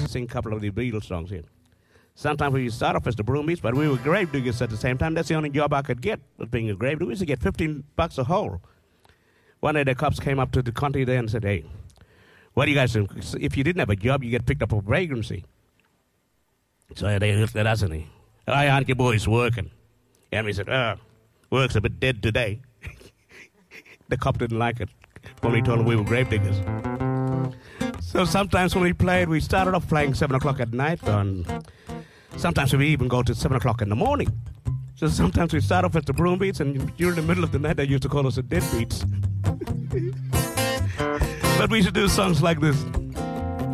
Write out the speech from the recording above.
sing a couple of the Beatles songs here. Sometimes we start off as the Broombeats, but we were grave diggers at the same time. That's the only job I could get, was being a grave digger. We used to get $15 a hole. One day the cops came up to the county there and said, hey, what do you guys do? If you didn't have a job, you get picked up for vagrancy. So they looked at us and they, aren't you boys working? And we said, work's a bit dead today. The cop didn't like it when we told him we were grave diggers. So sometimes when we played, we started off playing 7 o'clock at night, and sometimes we even go to 7 o'clock in the morning. So sometimes we start off at the Broombeats, and during the middle of the night, they used to call us the Deadbeats. But we should do songs like this.